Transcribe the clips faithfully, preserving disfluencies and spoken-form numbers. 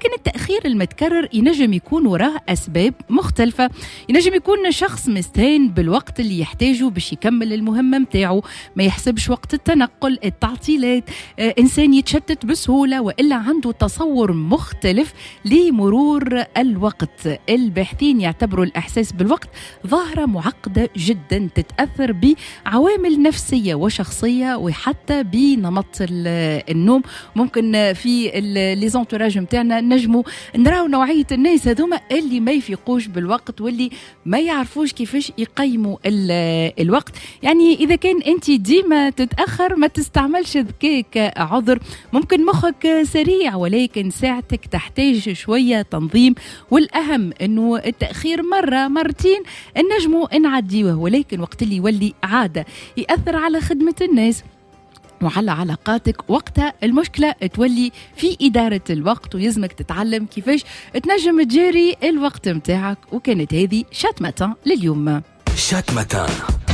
ولكن التأخير المتكرر ينجم يكون وراه أسباب مختلفة. ينجم يكون شخص مستهين بالوقت اللي يحتاجه باش يكمل المهمة متاعه، ما يحسبش وقت التنقل، التعطيلات، آه إنسان يتشتت بسهولة، وإلا عنده تصور مختلف لمرور الوقت. الباحثين يعتبروا الإحساس بالوقت ظاهرة معقدة جدا تتأثر بعوامل نفسية وشخصية وحتى بنمط النوم. ممكن في لي زونتوراج متاعنا نجموا نراو نوعية الناس هذوما اللي ما يفيقوش بالوقت واللي ما يعرفوش كيفاش يقيموا الوقت. يعني إذا كان أنت ديما تتأخر ما تستعملش ذكاك عذر، ممكن مخك سريع ولكن ساعتك تحتاج شوية تنظيم. والأهم أنه التأخير مرة مرتين النجموا نعديوه، ولكن وقت اللي يولي عادة يأثر على خدمة الناس وعلى علاقاتك، وقتها المشكلة تولي في إدارة الوقت، ويزمك تتعلم كيفاش تنجم تجاري الوقت متاعك. وكانت هذه شات ماتان لليوم. شات ماتان.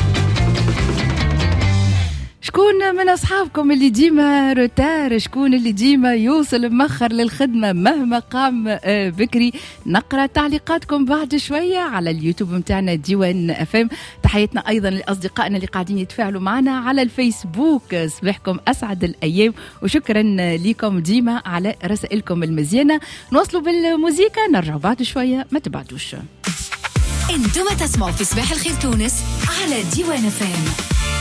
شكون من أصحابكم اللي ديما روتار؟ شكون اللي ديما يوصل مأخر للخدمة مهما قام بكري؟ نقرأ تعليقاتكم بعد شوية على اليوتيوب متاعنا ديوان اف ام. تحياتنا أيضا لأصدقائنا اللي قاعدين يتفاعلوا معنا على الفيسبوك. صباحكم أسعد الأيام وشكرا لكم ديما على رسائلكم المزيانة. نواصلوا بالموسيقى، نرجعوا بعد شوية، ما تبعدوش. انتم تسمعوا في صباح الخير تونس على ديوان اف ام.